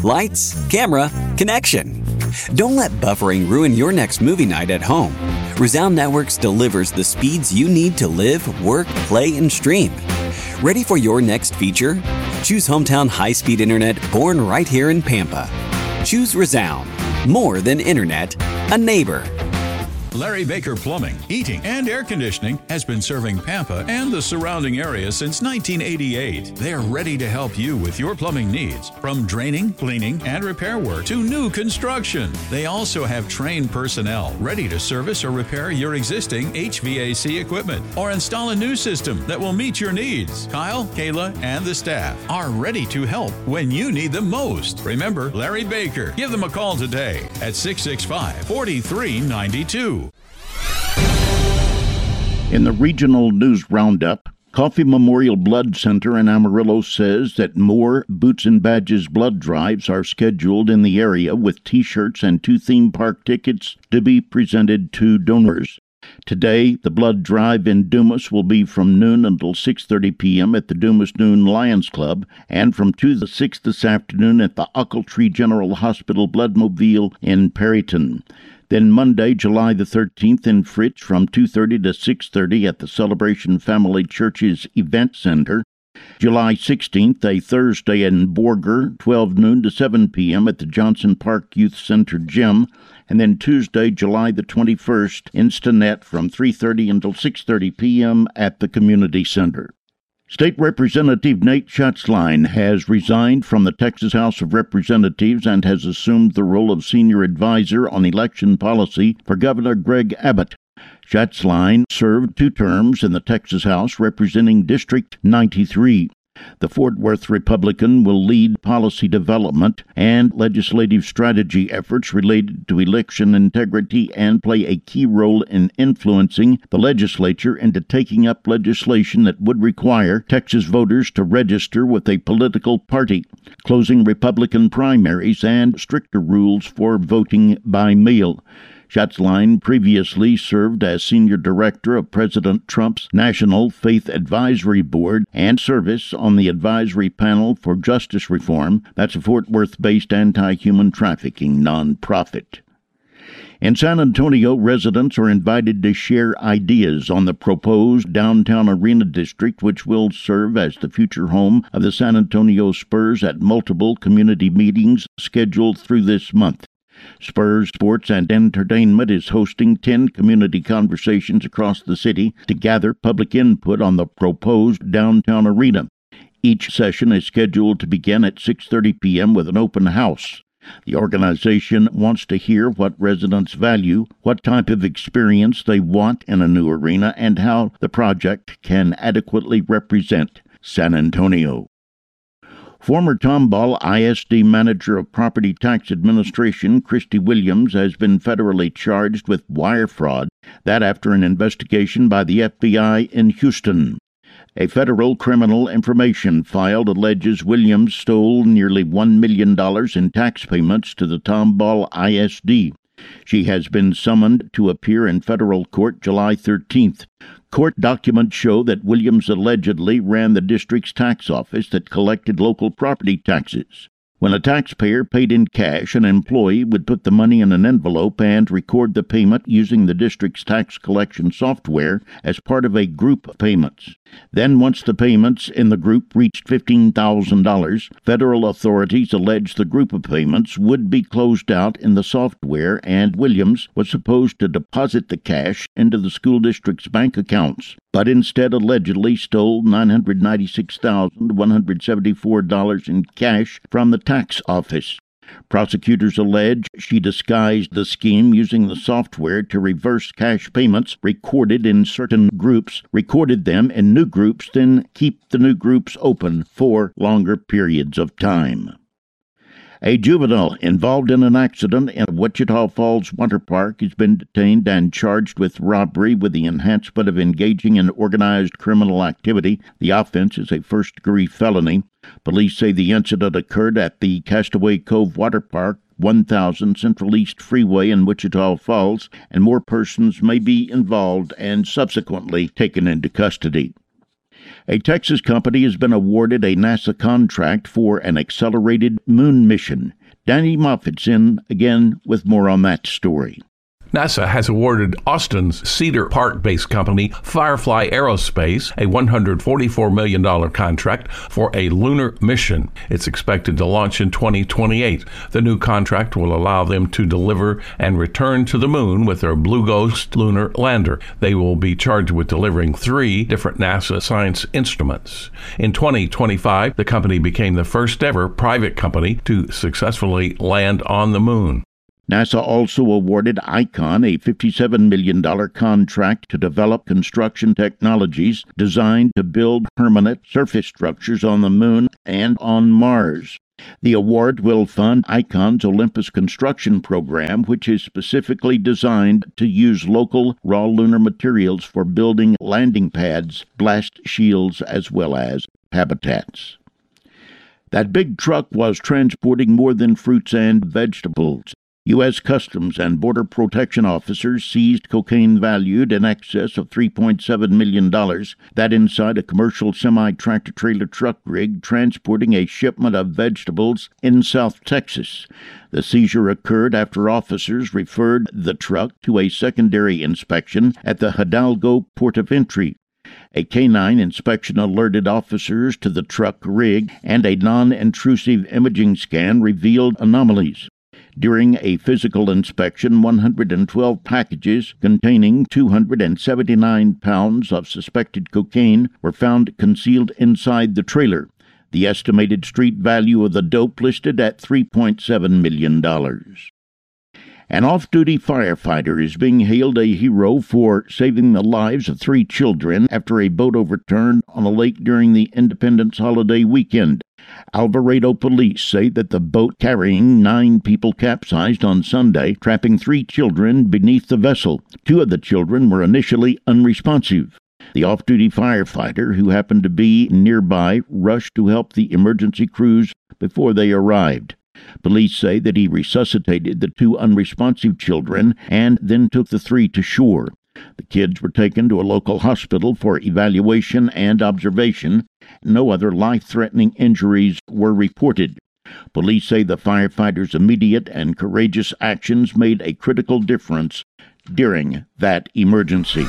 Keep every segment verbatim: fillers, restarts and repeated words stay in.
Lights, camera, connection. Don't let buffering ruin your next movie night at home. Resound Networks delivers the speeds you need to live, work, play, and stream. Ready for your next feature? Choose hometown high-speed internet born right here in Pampa. Choose Resound. More than internet, a neighbor. Larry Baker Plumbing, Heating, and Air Conditioning has been serving Pampa and the surrounding area since nineteen eighty-eight. They're ready to help you with your plumbing needs, from draining, cleaning, and repair work to new construction. They also have trained personnel ready to service or repair your existing H V A C equipment or install a new system that will meet your needs. Kyle, Kayla, and the staff are ready to help when you need them most. Remember Larry Baker. Give them a call today at six six five, four three nine two. In the regional news roundup, Coffee Memorial Blood Center in Amarillo says that more Boots and Badges blood drives are scheduled in the area, with T-shirts and two theme park tickets to be presented to donors. Today, the blood drive in Dumas will be from noon until six thirty p.m. at the Dumas Noon Lions Club, and from two to six this afternoon at the Ochiltree General Hospital Bloodmobile in Perryton. Then Monday, July the thirteenth in Fritz from two thirty to six thirty at the Celebration Family Church's Event Center. July sixteenth, a Thursday in Borger, twelve noon to seven p.m. at the Johnson Park Youth Center Gym. And then Tuesday, July the twenty-first, in Stinnett from three thirty until six thirty p.m. at the Community Center. State Representative Nate Schatzline has resigned from the Texas House of Representatives and has assumed the role of senior advisor on election policy for Governor Greg Abbott. Schatzline served two terms in the Texas House representing District ninety-three. The Fort Worth Republican will lead policy development and legislative strategy efforts related to election integrity and play a key role in influencing the legislature into taking up legislation that would require Texas voters to register with a political party, closing Republican primaries, and stricter rules for voting by mail. Schatzline previously served as senior director of President Trump's National Faith Advisory Board and service on the advisory panel for justice reform. That's a Fort Worth-based anti-human trafficking nonprofit. In San Antonio, residents are invited to share ideas on the proposed downtown arena district, which will serve as the future home of the San Antonio Spurs at multiple community meetings scheduled through this month. Spurs Sports and Entertainment is hosting ten community conversations across the city to gather public input on the proposed downtown arena. Each session is scheduled to begin at six thirty p.m. with an open house. The organization wants to hear what residents value, what type of experience they want in a new arena, and how the project can adequately represent San Antonio. Former Tomball I S D Manager of Property Tax Administration, Christy Williams, has been federally charged with wire fraud, that after an investigation by the F B I in Houston. A federal criminal information file alleges Williams stole nearly one million dollars in tax payments to the Tomball I S D. She has been summoned to appear in federal court July thirteenth. Court documents show that Williams allegedly ran the district's tax office that collected local property taxes. When a taxpayer paid in cash, an employee would put the money in an envelope and record the payment using the district's tax collection software as part of a group of payments. Then, once the payments in the group reached fifteen thousand dollars, federal authorities alleged the group of payments would be closed out in the software, and Williams was supposed to deposit the cash into the school district's bank accounts, but instead allegedly stole nine hundred ninety-six thousand one hundred seventy-four dollars in cash from the tax office. Prosecutors allege she disguised the scheme using the software to reverse cash payments recorded in certain groups, recorded them in new groups, then keep the new groups open for longer periods of time. A juvenile involved in an accident in Wichita Falls Water Park has been detained and charged with robbery with the enhancement of engaging in organized criminal activity. The offense is a first-degree felony. Police say the incident occurred at the Castaway Cove Water Park, one thousand Central East Freeway in Wichita Falls, and more persons may be involved and subsequently taken into custody. A Texas company has been awarded a NASA contract for an accelerated moon mission. Danny Moffitt's in again with more on that story. NASA has awarded Austin's Cedar Park-based company Firefly Aerospace a one hundred forty-four million dollars contract for a lunar mission. It's expected to launch in twenty twenty-eight. The new contract will allow them to deliver and return to the moon with their Blue Ghost lunar lander. They will be charged with delivering three different NASA science instruments. In twenty twenty-five, the company became the first ever private company to successfully land on the moon. NASA also awarded Icon a fifty-seven million dollars contract to develop construction technologies designed to build permanent surface structures on the moon and on Mars. The award will fund Icon's Olympus construction program, which is specifically designed to use local raw lunar materials for building landing pads, blast shields, as well as habitats. That big truck was transporting more than fruits and vegetables. U S Customs and Border Protection officers seized cocaine valued in excess of three point seven million dollars, that inside a commercial semi-tractor-trailer truck rig transporting a shipment of vegetables in South Texas. The seizure occurred after officers referred the truck to a secondary inspection at the Hidalgo port of entry. A canine inspection alerted officers to the truck rig, and a non-intrusive imaging scan revealed anomalies. During a physical inspection, one hundred twelve packages containing two hundred seventy-nine pounds of suspected cocaine were found concealed inside the trailer. The estimated street value of the dope listed at three point seven million dollars. An off-duty firefighter is being hailed a hero for saving the lives of three children after a boat overturned on a lake during the Independence holiday weekend. Alvarado police say that the boat carrying nine people capsized on Sunday, trapping three children beneath the vessel. Two of the children were initially unresponsive. The off-duty firefighter, who happened to be nearby, rushed to help the emergency crews before they arrived. Police say that he resuscitated the two unresponsive children and then took the three to shore. The kids were taken to a local hospital for evaluation and observation. No other life-threatening injuries were reported. Police say the firefighters' immediate and courageous actions made a critical difference during that emergency.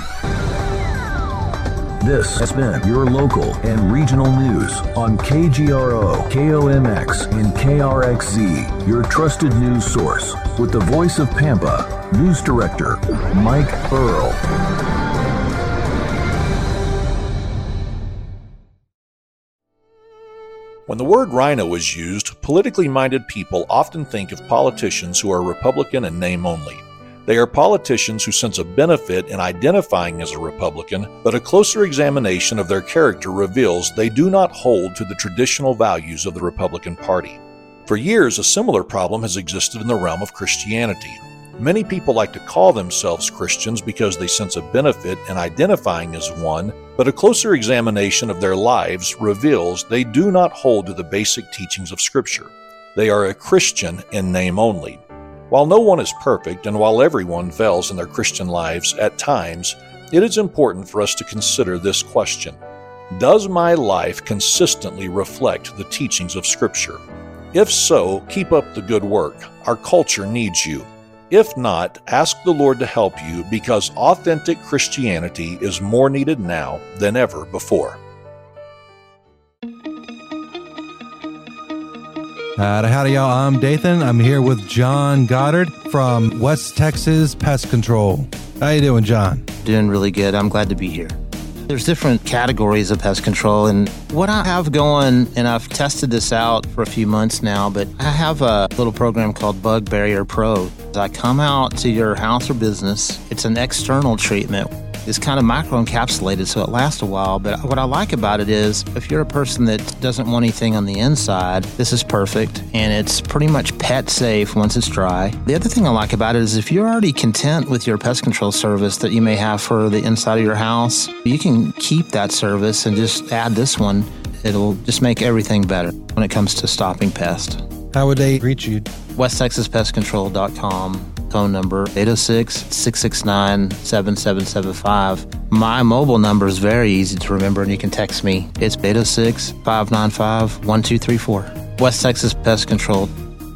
This has been your local and regional news on K G R O, K O M X, and K R X Z, your trusted news source, with the voice of Pampa, News Director Mike Earl. When the word rhino is used, politically minded people often think of politicians who are Republican in name only. They are politicians who sense a benefit in identifying as a Republican, but a closer examination of their character reveals they do not hold to the traditional values of the Republican Party. For years, a similar problem has existed in the realm of Christianity. Many people like to call themselves Christians because they sense a benefit in identifying as one, but a closer examination of their lives reveals they do not hold to the basic teachings of Scripture. They are a Christian in name only. While no one is perfect, and while everyone fails in their Christian lives at times, it is important for us to consider this question. Does my life consistently reflect the teachings of Scripture? If so, keep up the good work. Our culture needs you. If not, ask the Lord to help you, because authentic Christianity is more needed now than ever before. Howdy, howdy, y'all. I'm Dathan. I'm here with John Goddard from West Texas Pest Control. How you doing, John? Doing really good. I'm glad to be here. There's different categories of pest control, and what I have going, and I've tested this out for a few months now, but I have a little program called Bug Barrier Pro. I come out to your house or business. It's an external treatment. It's kind of microencapsulated, so it lasts a while. But what I like about it is, if you're a person that doesn't want anything on the inside, this is perfect, and it's pretty much pet safe once it's dry. The other thing I like about it is, if you're already content with your pest control service that you may have for the inside of your house, you can keep that service and just add this one. It'll just make everything better when it comes to stopping pests. How would they reach you? west texas pest control dot com. Phone number eight oh six, six six nine, seven seven seven five. My mobile number is very easy to remember, and you can text me. It's eight oh six, five nine five, one two three four. West Texas Pest Control.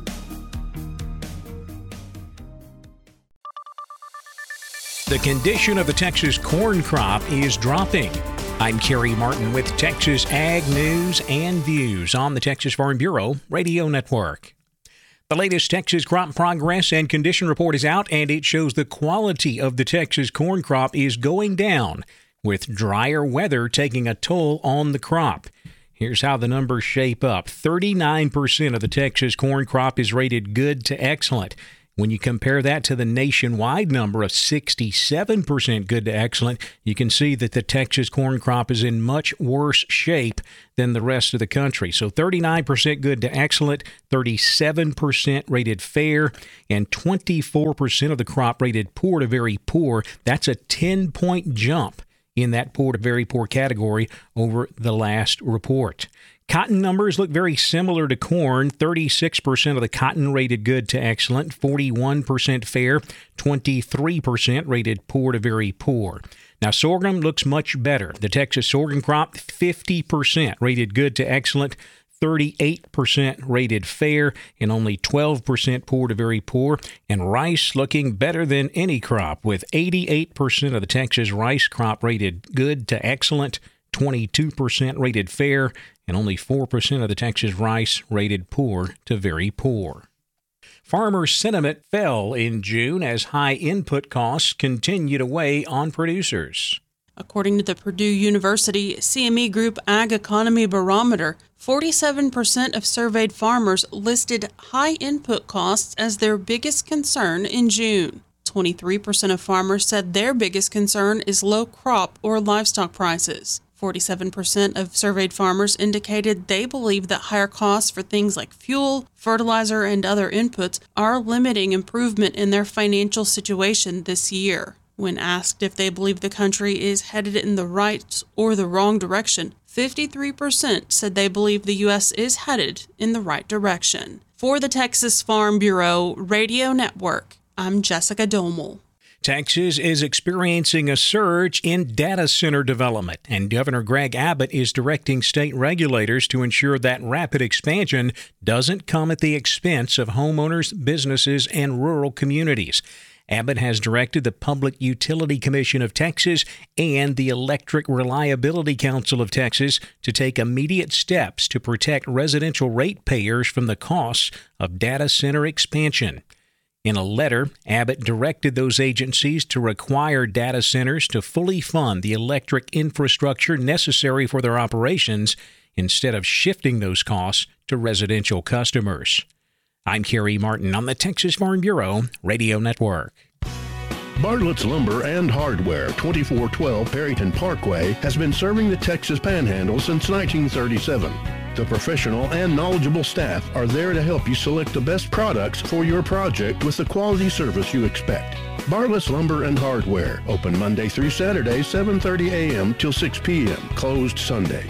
The condition of the Texas corn crop is dropping. I'm Kerry Martin with Texas Ag News and Views on the Texas Farm Bureau Radio Network. The latest Texas crop progress and condition report is out, and it shows the quality of the Texas corn crop is going down, with drier weather taking a toll on the crop. Here's how the numbers shape up. thirty-nine percent of the Texas corn crop is rated good to excellent. When you compare that to the nationwide number of sixty-seven percent good to excellent, you can see that the Texas corn crop is in much worse shape than the rest of the country. So thirty-nine percent good to excellent, thirty-seven percent rated fair, and twenty-four percent of the crop rated poor to very poor. That's a ten-point jump in that poor to very poor category over the last report. Cotton numbers look very similar to corn. thirty-six percent of the cotton rated good to excellent, forty-one percent fair, twenty-three percent rated poor to very poor. Now, sorghum looks much better. The Texas sorghum crop, fifty percent rated good to excellent, thirty-eight percent rated fair, and only twelve percent poor to very poor. And rice looking better than any crop, with eighty-eight percent of the Texas rice crop rated good to excellent, twenty-two percent rated fair, and only four percent of the Texas rice rated poor to very poor. Farmer sentiment fell in June as high input costs continue to weigh on producers. According to the Purdue University C M E Group Ag Economy Barometer, forty-seven percent of surveyed farmers listed high input costs as their biggest concern in June. twenty-three percent of farmers said their biggest concern is low crop or livestock prices. forty-seven percent of surveyed farmers indicated they believe that higher costs for things like fuel, fertilizer, and other inputs are limiting improvement in their financial situation this year. When asked if they believe the country is headed in the right or the wrong direction, fifty-three percent said they believe the U S is headed in the right direction. For the Texas Farm Bureau Radio Network, I'm Jessica Domel. Texas is experiencing a surge in data center development, and Governor Greg Abbott is directing state regulators to ensure that rapid expansion doesn't come at the expense of homeowners, businesses, and rural communities. Abbott has directed the Public Utility Commission of Texas and the Electric Reliability Council of Texas to take immediate steps to protect residential ratepayers from the costs of data center expansion. In a letter, Abbott directed those agencies to require data centers to fully fund the electric infrastructure necessary for their operations instead of shifting those costs to residential customers. I'm Kerry Martin on the Texas Farm Bureau Radio Network. Bartlett's Lumber and Hardware, twenty-four twelve Perryton Parkway, has been serving the Texas Panhandle since nineteen thirty-seven. The professional and knowledgeable staff are there to help you select the best products for your project with the quality service you expect. Bartlett's Lumber and Hardware, open Monday through Saturday, seven thirty a.m. till six p.m., closed Sunday.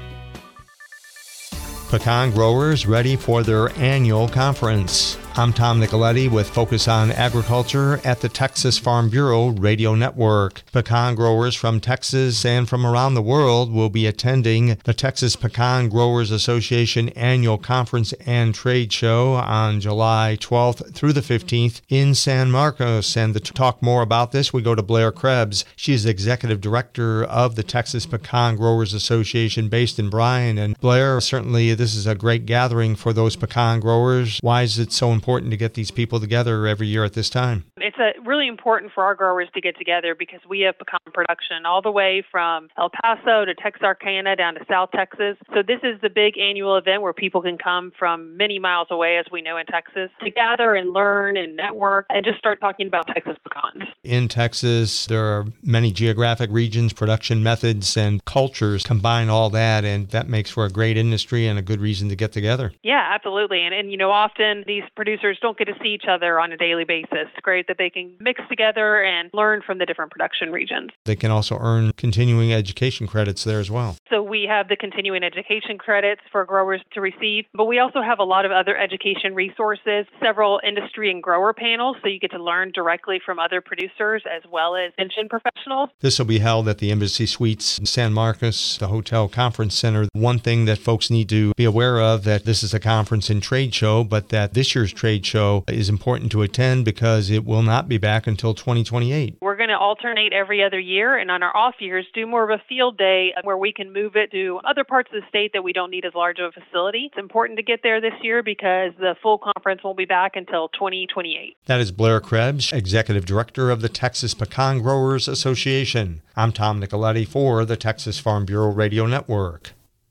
Pecan growers ready for their annual conference. I'm Tom Nicoletti with Focus on Agriculture at the Texas Farm Bureau Radio Network. Pecan growers from Texas and from around the world will be attending the Texas Pecan Growers Association Annual Conference and Trade Show on July twelfth through the fifteenth in San Marcos. And to talk more about this, we go to Blair Krebs. She's Executive Director of the Texas Pecan Growers Association based in Bryan. And Blair, certainly this is a great gathering for those pecan growers. Why is it so important? important to get these people together every year at this time? It's a, really important for our growers to get together because we have pecan production all the way from El Paso to Texarkana down to South Texas. So this is the big annual event where people can come from many miles away, as we know in Texas, to gather and learn and network and just start talking about Texas pecans. In Texas, there are many geographic regions, production methods, and cultures. Combine all that, and that makes for a great industry and a good reason to get together. Yeah, absolutely. And, and you know, often these producers don't get to see each other on a daily basis. It's great that they they can mix together and learn from the different production regions. They can also earn continuing education credits there as well. So we have the continuing education credits for growers to receive, but we also have a lot of other education resources, several industry and grower panels, so you get to learn directly from other producers as well as extension professionals. This will be held at the Embassy Suites in San Marcos, the Hotel Conference Center. One thing that folks need to be aware of, that this is a conference and trade show, but that this year's trade show is important to attend because it will not be back until twenty twenty-eight. We're going to alternate every other year, and on our off years, do more of a field day where we can move it to other parts of the state that we don't need as large of a facility. It's important to get there this year because the full conference won't be back until twenty twenty-eight. That is Blair Krebs, Executive Director of the Texas Pecan Growers Association. I'm Tom Nicoletti for the Texas Farm Bureau Radio Network.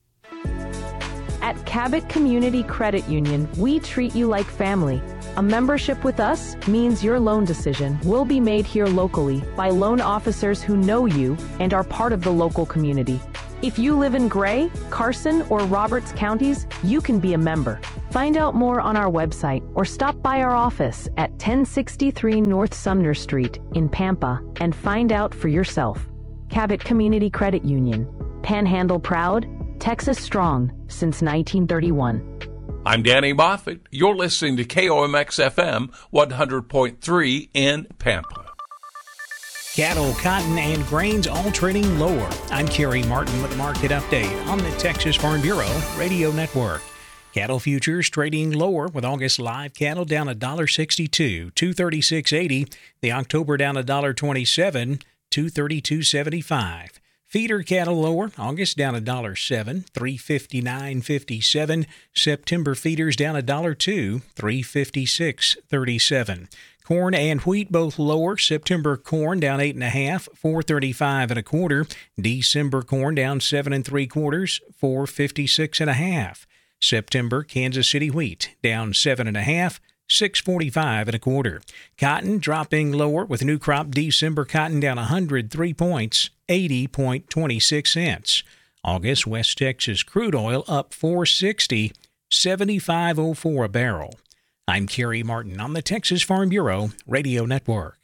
At Cabot Community Credit Union, we treat you like family. A membership with us means your loan decision will be made here locally by loan officers who know you and are part of the local community. If you live in Gray, Carson, or Roberts counties, you can be a member. Find out more on our website or stop by our office at ten sixty-three North Sumner Street in Pampa and find out for yourself. Cabot Community Credit Union. Panhandle proud, Texas strong since nineteen thirty-one. I'm Danny Moffett. You're listening to K O M X F M one hundred point three in Pampa. Cattle, cotton, and grains all trading lower. I'm Kerry Martin with the market update on the Texas Farm Bureau Radio Network. Cattle futures trading lower with August live cattle down one dollar sixty-two, two thirty-six eighty. The October down one dollar twenty-seven, two thirty-two seventy-five. Feeder cattle lower, August down one dollar seven, three fifty-nine fifty-seven. September feeders down one dollar two, three fifty-six thirty-seven. Corn and wheat both lower. September corn down eight and a half, four thirty-five and a quarter. December corn down seven and three quarters, four fifty-six and a half. September Kansas City wheat down seven and a half, six forty-five and a quarter. Cotton dropping lower with new crop December cotton down one hundred three points, eighty point two six cents. August West Texas crude oil up four sixty, seventy-five oh four a barrel. I'm Kerry Martin on the Texas Farm Bureau Radio Network.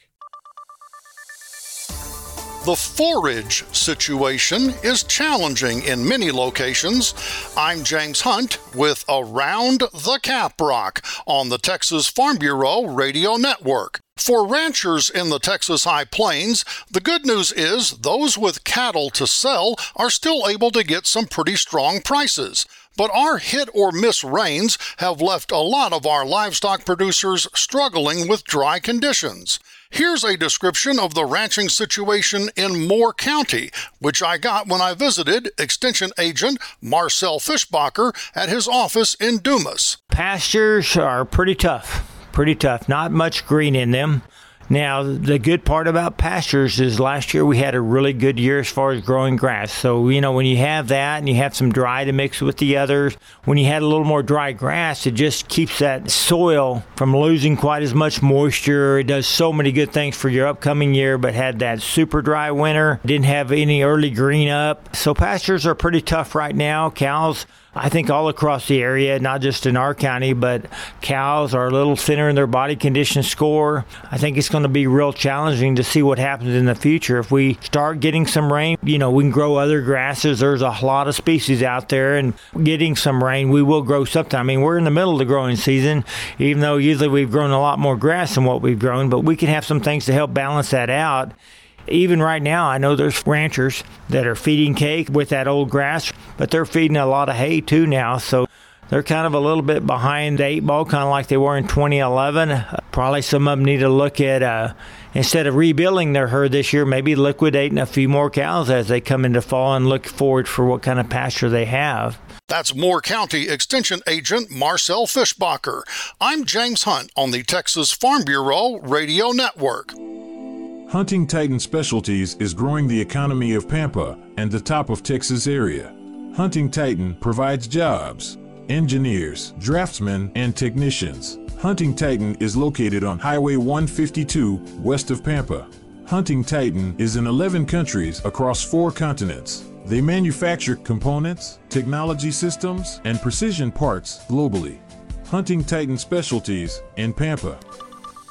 The forage situation is challenging in many locations. I'm James Hunt with Around the Caprock on the Texas Farm Bureau Radio Network. For ranchers in the Texas High Plains, the good news is those with cattle to sell are still able to get some pretty strong prices. But our hit-or-miss rains have left a lot of our livestock producers struggling with dry conditions. Here's a description of the ranching situation in Moore County, which I got when I visited Extension Agent Marcel Fischbacher at his office in Dumas. Pastures are pretty tough, pretty tough. Not much green in them. Now, the good part about pastures is last year we had a really good year as far as growing grass. So, you know, when you have that and you have some dry to mix with the others, when you had a little more dry grass, it just keeps that soil from losing quite as much moisture. It does so many good things for your upcoming year, but had that super dry winter, didn't have any early green up. So pastures are pretty tough right now. Cows, I think all across the area, not just in our county, but cows are a little thinner in their body condition score. I think it's going to be real challenging to see what happens in the future. If we start getting some rain, you know, we can grow other grasses. There's a lot of species out there, and getting some rain, we will grow something. I mean, we're in the middle of the growing season, even though usually we've grown a lot more grass than what we've grown, but we can have some things to help balance that out. Even right now, I know there's ranchers that are feeding cake with that old grass, but they're feeding a lot of hay too now, so they're kind of a little bit behind the eight ball, kind of like they were in twenty eleven. Uh, probably some of them need to look at, uh, instead of rebuilding their herd this year, maybe liquidating a few more cows as they come into fall and look forward for what kind of pasture they have. That's Moore County Extension Agent Marcel Fischbacher. I'm James Hunt on the Texas Farm Bureau Radio Network. Hunting Titan Specialties is growing the economy of Pampa and the top of Texas area. Hunting Titan provides jobs, engineers, draftsmen, and technicians. Hunting Titan is located on Highway one fifty-two west of Pampa. Hunting Titan is in eleven countries across four continents. They manufacture components, technology systems, and precision parts globally. Hunting Titan Specialties in Pampa.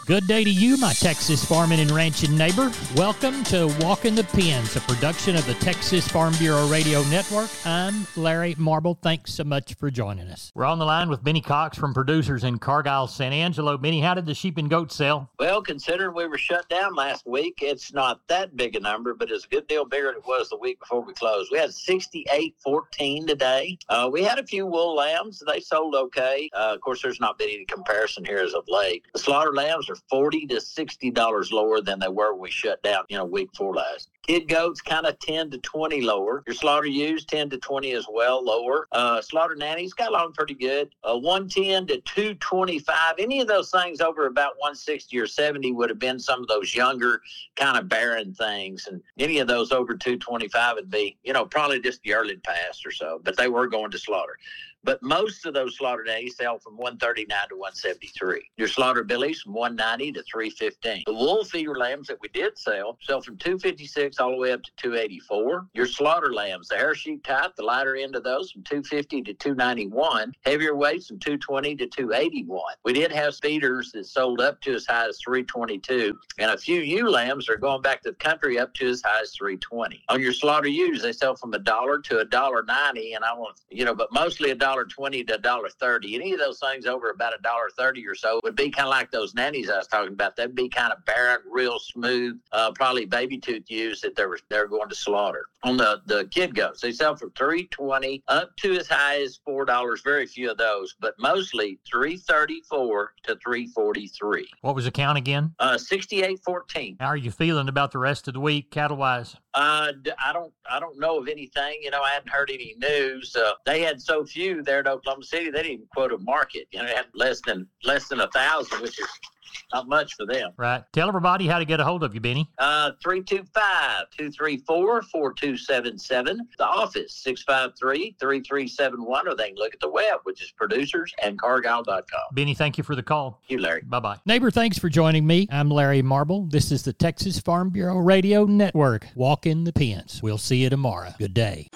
Good day to you, my Texas farming and ranching neighbor. Welcome to Walking the Pens, a production of the Texas Farm Bureau Radio Network. I'm Larry Marble. Thanks so much for joining us. We're on the line with Benny Cox from Producers in Cargyle, San Angelo. Benny, how did the sheep and goats sell? Well, considering we were shut down last week, it's not that big a number, but it's a good deal bigger than it was the week before we closed. We had sixty-eight fourteen today. Uh, we had a few wool lambs. They sold okay. Uh, of course, there's not been any comparison here as of late. The slaughter lambs are forty to sixty dollars lower than they were when we shut down, you know, week before last. Kid goats kind of ten to twenty lower. Your slaughter ewes ten to twenty as well lower. Uh, slaughter nannies got along pretty good. Uh, one ten to two twenty-five. Any of those things over about one sixty or seventy would have been some of those younger kind of barren things. And any of those over two twenty-five would be, you know, probably just the early past or so. But they were going to slaughter. But most of those slaughter nannies sell from one thirty-nine to one seventy-three. Your slaughter billies from one ninety to three fifteen. The wool feeder lambs that we did sell sell from two fifty-six all the way up to two eighty-four. Your slaughter lambs, the hair sheep type, the lighter end of those from two fifty to two ninety-one. Heavier weights from two twenty to two eighty-one. We did have feeders that sold up to as high as three twenty-two, and a few ewe lambs are going back to the country up to as high as three twenty. On your slaughter ewes, they sell from a dollar to a dollar ninety, and I want you know, but mostly a dollar twenty to a dollar thirty. Any of those things over about a dollar thirty or so would be kind of like those nannies I was talking about. They'd be kind of barren, real smooth, uh, probably baby tooth ewes that they were they're going to slaughter. On the the kid goats, they sell from three twenty up to as high as four dollars. Very few of those, but mostly three thirty-four to three forty-three. What was the count again? Uh, sixty-eight fourteen. How are you feeling about the rest of the week, cattle wise? Uh, I don't, I don't know of anything. You know, I hadn't heard any news. Uh, they had so few there in Oklahoma City, they didn't even quote a market. You know, they had less than less than a thousand, which is not much for them. Right. Tell everybody how to get a hold of you, Benny. Uh, three two five, two three four, four two seven seven. The office, six five three, three three seven one, or they can look at the web, which is producers and cargyle dot com. Benny, thank you for the call. Thank you, Larry. Bye-bye. Neighbor, thanks for joining me. I'm Larry Marble. This is the Texas Farm Bureau Radio Network. Walk in the pens. We'll see you tomorrow. Good day.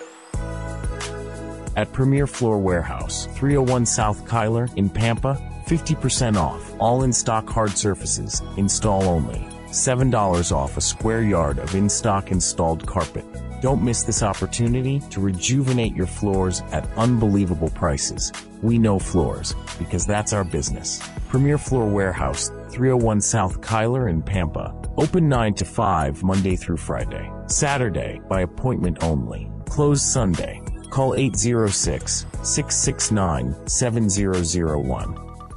At Premier Floor Warehouse, three oh one South Kyler in Pampa, fifty percent off. All in-stock hard surfaces, install only. seven dollars off a square yard of in-stock installed carpet. Don't miss this opportunity to rejuvenate your floors at unbelievable prices. We know floors, because that's our business. Premier Floor Warehouse, three oh one South Kyler in Pampa. Open nine to five Monday through Friday. Saturday, by appointment only. Closed Sunday. Call eight zero six, six six nine, seven zero zero one.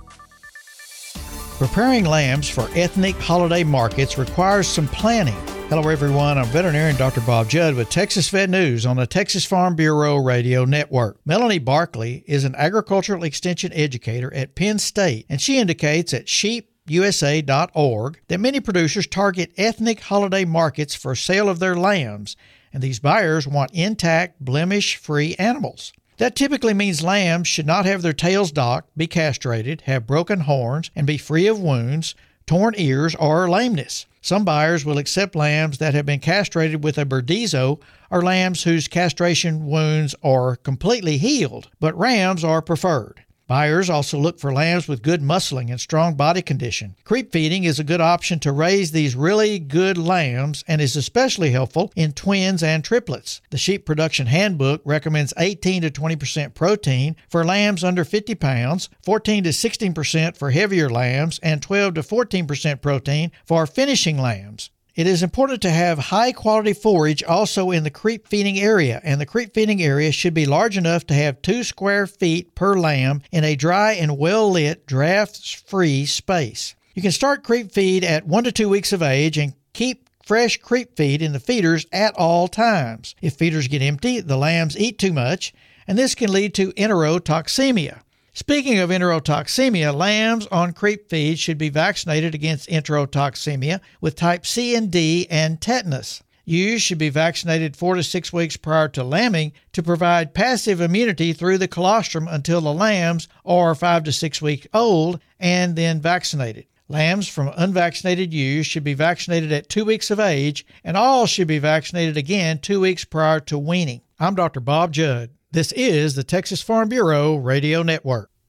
Preparing lambs for ethnic holiday markets requires some planning. Hello everyone, I'm veterinarian Doctor Bob Judd with Texas Vet News on the Texas Farm Bureau Radio Network. Melanie Barkley is an agricultural extension educator at Penn State, and she indicates at sheep U S A dot org that many producers target ethnic holiday markets for sale of their lambs, and these buyers want intact, blemish-free animals. That typically means lambs should not have their tails docked, be castrated, have broken horns, and be free of wounds, torn ears, or lameness. Some buyers will accept lambs that have been castrated with a Burdizo or lambs whose castration wounds are completely healed, but rams are preferred. Buyers also look for lambs with good muscling and strong body condition. Creep feeding is a good option to raise these really good lambs and is especially helpful in twins and triplets. The Sheep Production Handbook recommends eighteen to twenty percent protein for lambs under fifty pounds, fourteen to sixteen percent for heavier lambs, and twelve to fourteen percent protein for finishing lambs. It is important to have high-quality forage also in the creep feeding area, and the creep feeding area should be large enough to have two square feet per lamb in a dry and well-lit, draft-free space. You can start creep feed at one to two weeks of age and keep fresh creep feed in the feeders at all times. If feeders get empty, the lambs eat too much, and this can lead to enterotoxemia. Speaking of enterotoxemia, lambs on creep feed should be vaccinated against enterotoxemia with type C and D and tetanus. Ewes should be vaccinated four to six weeks prior to lambing to provide passive immunity through the colostrum until the lambs are five to six weeks old and then vaccinated. Lambs from unvaccinated ewes should be vaccinated at two weeks of age, and all should be vaccinated again two weeks prior to weaning. I'm Doctor Bob Judd. This is the Texas Farm Bureau Radio Network.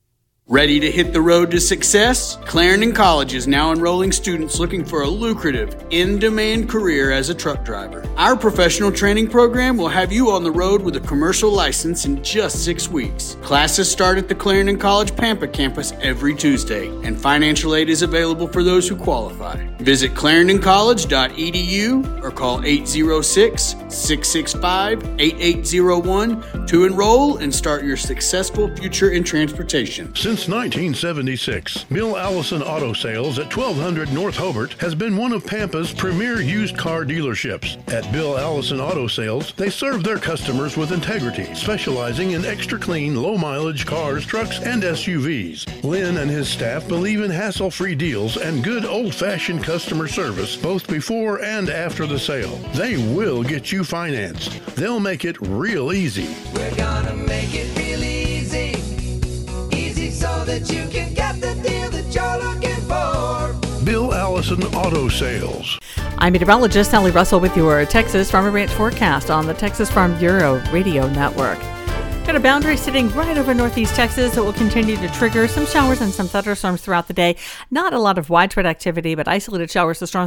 Ready to hit the road to success? Clarendon College is now enrolling students looking for a lucrative, in-demand career as a truck driver. Our professional training program will have you on the road with a commercial license in just six weeks. Classes start at the Clarendon College Pampa campus every Tuesday, and financial aid is available for those who qualify. Visit clarendon college dot e d u or call eight zero six, six six five, eight eight zero one to enroll and start your successful future in transportation. Since nineteen seventy-six, Bill Allison Auto Sales at twelve hundred North Hobart has been one of Pampa's premier used car dealerships. At Bill Allison Auto Sales, they serve their customers with integrity, specializing in extra clean, low-mileage cars, trucks, and S U Vs. Lynn and his staff believe in hassle-free deals and good old-fashioned customer service both before and after the sale. They will get you financed. They'll make it real easy. We're gonna make it real easy. Easy so that you can get the deal that you're looking for. Bill Allison Auto Sales. I'm meteorologist Sally Russell with your Texas Farm and Ranch forecast on the Texas Farm Bureau Radio Network. Got a boundary sitting right over northeast Texas that will continue to trigger some showers and some thunderstorms throughout the day. Not a lot of widespread activity, but isolated showers to storms